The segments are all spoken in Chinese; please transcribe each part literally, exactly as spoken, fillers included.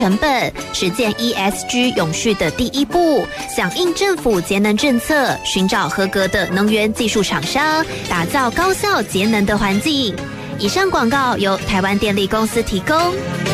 成本，实践 E S G 永续的第一步。响应政府节能政策，寻找合格的能源技术厂商，打造高效节能的环境。以上广告由台湾电力公司提供。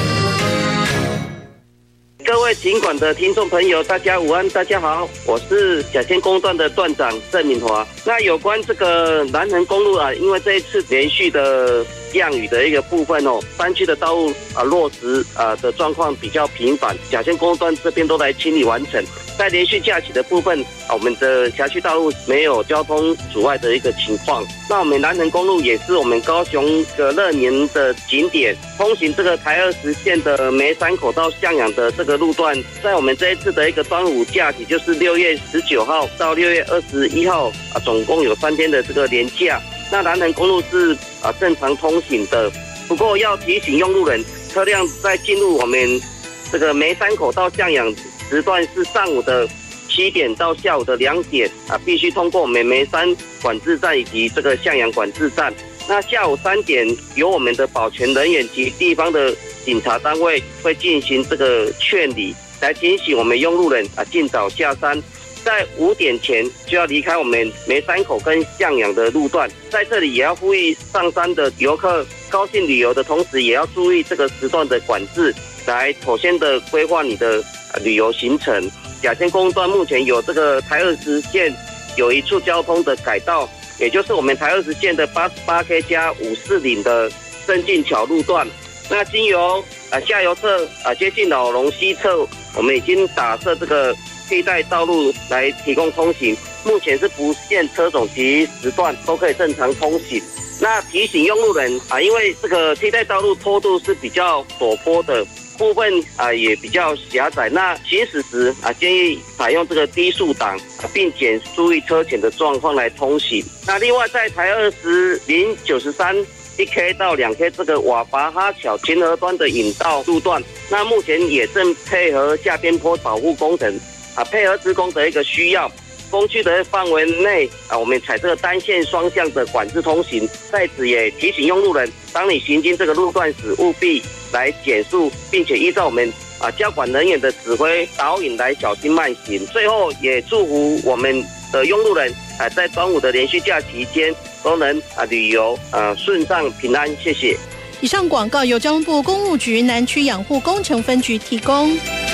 各位警管的听众朋友，大家午安，大家好，我是甲仙公段的段长郑敏华。那有关这个南横公路啊，因为这一次连续的降雨的一个部分哦，山区的道路啊落石啊的状况比较频繁，甲仙公路段这边都来清理完成。在连续假期的部分啊，我们的辖区道路没有交通阻碍的一个情况。那我们南横公路也是我们高雄的热年的景点，通行这个台二十线的梅山口到向阳的这个路段，在我们这一次的一个端午假期，就是六月十九号到六月二十一号啊，总共有三天的这个连假。那南横公路是啊正常通行的，不过要提醒用路人，车辆在进入我们这个梅山口到向阳时段是上午的七点到下午的两点啊，必须通过我们梅山管制站以及这个向阳管制站。那下午三点，由我们的保全人员及地方的警察单位会进行这个劝离，来提醒我们用路人啊尽早下山。在五点前就要离开我们梅山口跟向阳的路段，在这里也要呼吁上山的游客高兴旅游的同时，也要注意这个时段的管制，来妥善的规划你的旅游行程。甲仙公路段目前有这个台二十线有一处交通的改道，也就是我们台二十线的八十八 K 加五四零的深进桥路段。那经由啊下游侧啊接近老龙西侧，我们已经打设这个替代道路来提供通行，目前是不限车种及时段都可以正常通行。那提醒用路人啊，因为这个替代道路坡度是比较陡坡的，部分啊也比较狭窄，那行驶时啊建议采用这个低速档，并且注意车前的状况来通行。那另外在台二十零九十三一 K 到两 K 这个瓦拔哈桥前河端的引道路段，那目前也正配合下边坡保护工程啊，配合施工的一个需要。工区的范围内啊，我们采这个单线双向的管制通行，在此也提醒用路人，当你行经这个路段时，务必来减速，并且依照我们啊交管人员的指挥导引来小心慢行。最后也祝福我们的用路人啊，在端午的连续假期间都能啊旅游啊顺畅平安，谢谢。 以上广告由交通部公务局南区养护工程分局提供。